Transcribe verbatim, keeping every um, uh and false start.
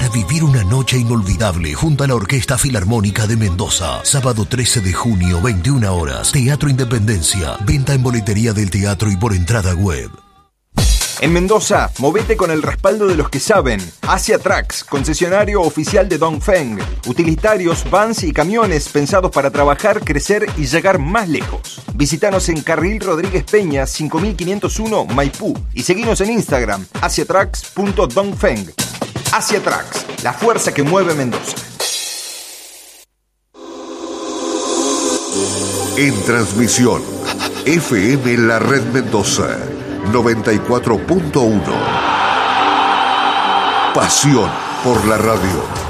vivir una noche inolvidable junto a la Orquesta Filarmónica de Mendoza. Sábado trece de junio, veintiuna horas. Teatro Independencia. Venta en boletería del teatro y por entrada web. En Mendoza, movete con el respaldo de los que saben. Asia Trucks, concesionario oficial de Dongfeng. Utilitarios, vans y camiones pensados para trabajar, crecer y llegar más lejos. Visítanos en Carril Rodríguez Peña, cinco mil quinientos uno, Maipú. Y seguinos en Instagram, asia trucks punto dongfeng. Asia Trucks, la fuerza que mueve Mendoza. En transmisión, F M La Red Mendoza, noventa y cuatro punto uno. Pasión por la radio.